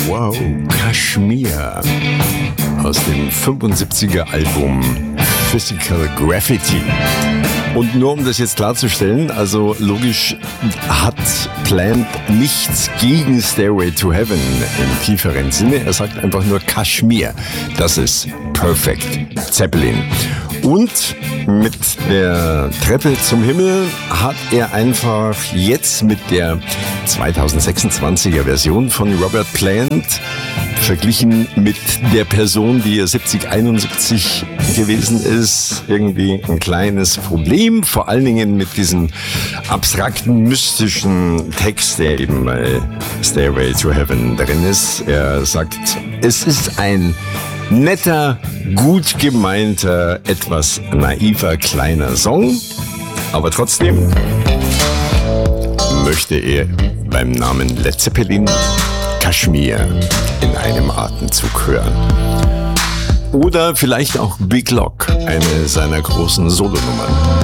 Wow, Kashmir aus dem 75er Album Physical Graffiti. Und nur um das jetzt klarzustellen, also logisch hat Plant nichts gegen Stairway to Heaven im tieferen Sinne. Er sagt einfach nur Kashmir. Das ist perfekt. Zeppelin. Und mit der Treppe zum Himmel hat er einfach jetzt mit der 2026er Version von Robert Plant verglichen mit der Person, die er 70, 71 gewesen ist, irgendwie ein kleines Problem. Vor allen Dingen mit diesem abstrakten, mystischen Text, der eben bei Stairway to Heaven drin ist. Er sagt, es ist ein netter, gut gemeinter, etwas naiver kleiner Song, aber trotzdem möchte er beim Namen Led Zeppelin Kashmir in einem Atemzug hören. Oder vielleicht auch Big Lock, eine seiner großen Solonummern.